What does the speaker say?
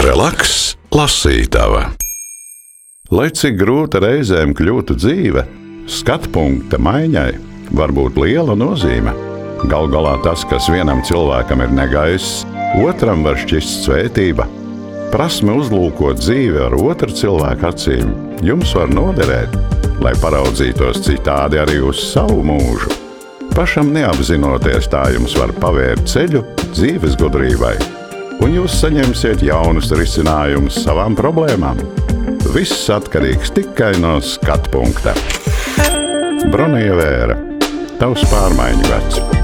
Relaks lasītava. Lai cik grūta reizēm kļūtu dzīve, skatpunkta maiņai var būt liela nozīme. Galu galā tas, kas vienam cilvēkam ir negaiss, otram var šķist svētība. Prasme uzlūkot dzīvi ar otru cilvēku acīm jums var noderēt, lai paraudzītos citādi arī uz savu mūžu. Pašam neapzinoties, tā jums var pavērt ceļu dzīves gudrībai, un jūs saņemsiet jaunus risinājumus savām problēmām. Viss atkarīgs tikai no skatpunkta. Bronija Vēra, tavs pārmaiņu vecs.